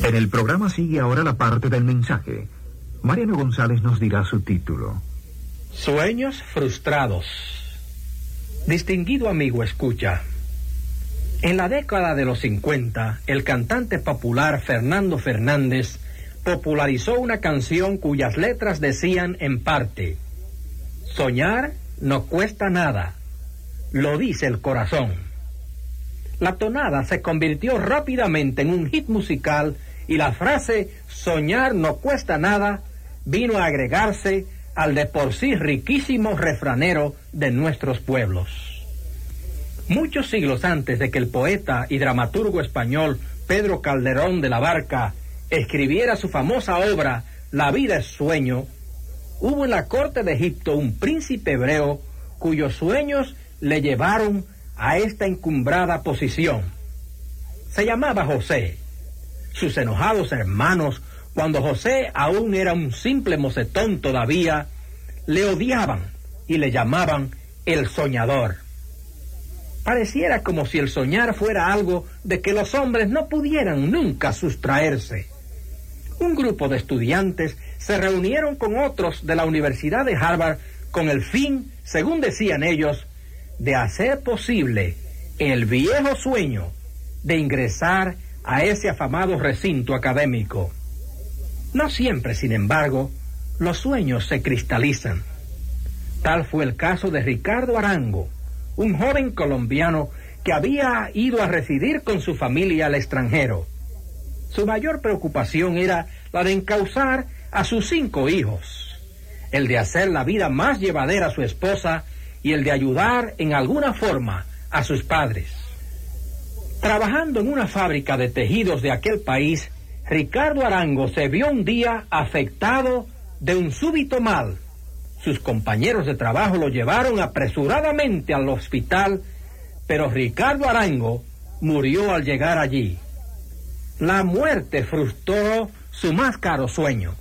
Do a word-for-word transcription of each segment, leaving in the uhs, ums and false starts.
En el programa sigue ahora la parte del mensaje. Mariano González nos dirá su título. Sueños frustrados. Distinguido amigo, escucha. En la década de los cincuenta, el cantante popular Fernando Fernández popularizó una canción cuyas letras decían en parte: soñar no cuesta nada, lo dice el corazón. La tonada se convirtió rápidamente en un hit musical y la frase soñar no cuesta nada vino a agregarse al de por sí riquísimo refranero de nuestros pueblos. Muchos siglos antes de que el poeta y dramaturgo español Pedro Calderón de la Barca escribiera su famosa obra La vida es sueño, hubo en la corte de Egipto un príncipe hebreo cuyos sueños le llevaron a esta encumbrada posición. Se llamaba José. Sus enojados hermanos, cuando José aún era un simple mocetón todavía, le odiaban y le llamaban el soñador. Pareciera como si el soñar fuera algo de que los hombres no pudieran nunca sustraerse. Un grupo de estudiantes se reunieron con otros de la Universidad de Harvard con el fin, según decían ellos, de hacer posible el viejo sueño de ingresar a ese afamado recinto académico. No siempre, sin embargo, los sueños se cristalizan. Tal fue el caso de Ricardo Arango, un joven colombiano que había ido a residir con su familia al extranjero. Su mayor preocupación era la de encauzar a sus cinco hijos, el de hacer la vida más llevadera a su esposa y el de ayudar en alguna forma a sus padres. Trabajando en una fábrica de tejidos de aquel país, Ricardo Arango se vio un día afectado de un súbito mal. Sus compañeros de trabajo lo llevaron apresuradamente al hospital, pero Ricardo Arango murió al llegar allí. La muerte frustró su más caro sueño.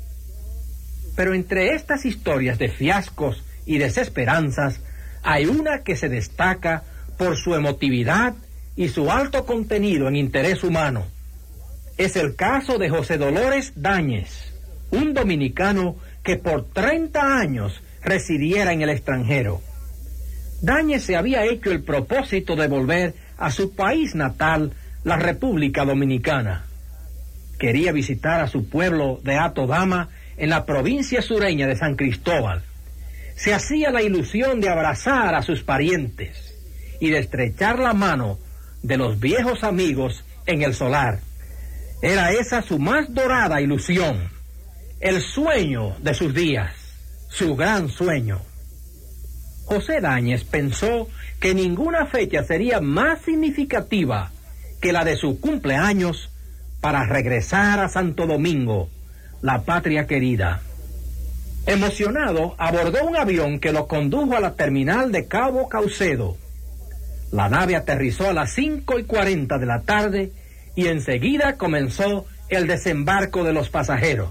Pero entre estas historias de fiascos y desesperanzas, hay una que se destaca por su emotividad y su alto contenido en interés humano. Es el caso de José Dolores Dáñez, un dominicano que por treinta años residiera en el extranjero. Dáñez se había hecho el propósito de volver a su país natal, la República Dominicana. Quería visitar a su pueblo de Atodama, en la provincia sureña de San Cristóbal. Se hacía la ilusión de abrazar a sus parientes y de estrechar la mano de los viejos amigos en el solar. Era esa su más dorada ilusión, el sueño de sus días, su gran sueño. José Dáñez pensó que ninguna fecha sería más significativa que la de su cumpleaños para regresar a Santo Domingo, la patria querida. Emocionado, abordó un avión que lo condujo a la terminal de Cabo Caucedo. La nave aterrizó a las cinco y cuarenta de la tarde y enseguida comenzó el desembarco de los pasajeros.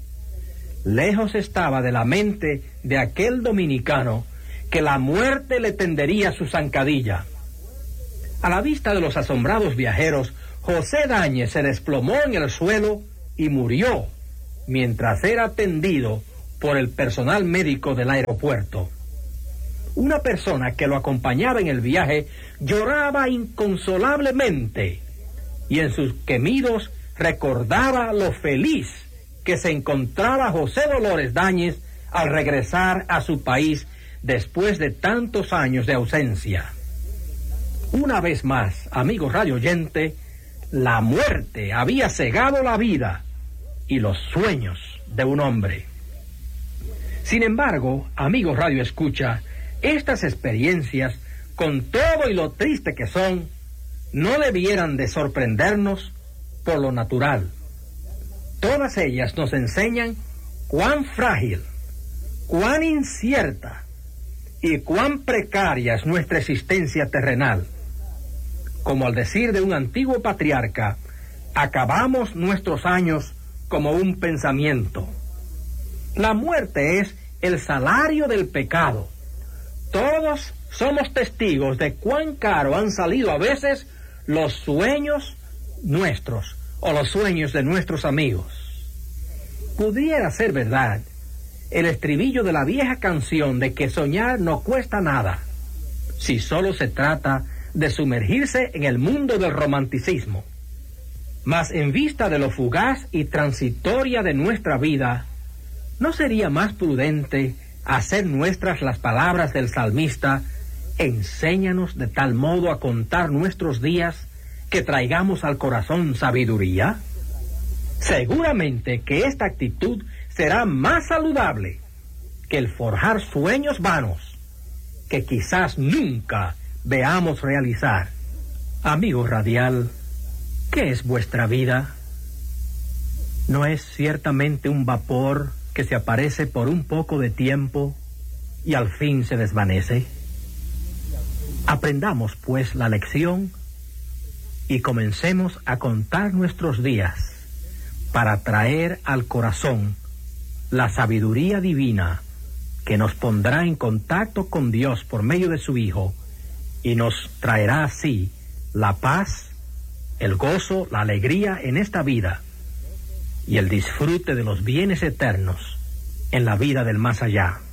Lejos estaba de la mente de aquel dominicano que la muerte le tendería su zancadilla. A la vista de los asombrados viajeros, José Dáñez se desplomó en el suelo y murió mientras era atendido por el personal médico del aeropuerto. Una persona que lo acompañaba en el viaje lloraba inconsolablemente y en sus gemidos recordaba lo feliz que se encontraba José Dolores Dáñez al regresar a su país después de tantos años de ausencia. Una vez más, amigo radio oyente, la muerte había cegado la vida y los sueños de un hombre. Sin embargo, amigo radio escucha, estas experiencias, con todo y lo triste que son, no debieran de sorprendernos por lo natural. Todas ellas nos enseñan cuán frágil, cuán incierta y cuán precaria es nuestra existencia terrenal. Como al decir de un antiguo patriarca, acabamos nuestros años como un pensamiento. La muerte es el salario del pecado. Todos somos testigos de cuán caro han salido a veces los sueños nuestros o los sueños de nuestros amigos. Pudiera ser verdad el estribillo de la vieja canción de que soñar no cuesta nada, si solo se trata de sumergirse en el mundo del romanticismo. Mas en vista de lo fugaz y transitoria de nuestra vida, ¿no sería más prudente hacer nuestras las palabras del salmista: enséñanos de tal modo a contar nuestros días que traigamos al corazón sabiduría? Seguramente que esta actitud será más saludable que el forjar sueños vanos que quizás nunca veamos realizar. Amigo radial, ¿qué es vuestra vida? ¿No es ciertamente un vapor que se aparece por un poco de tiempo y al fin se desvanece? Aprendamos pues la lección y comencemos a contar nuestros días para traer al corazón la sabiduría divina que nos pondrá en contacto con Dios por medio de su Hijo y nos traerá así la paz, el gozo, la alegría en esta vida y el disfrute de los bienes eternos en la vida del más allá.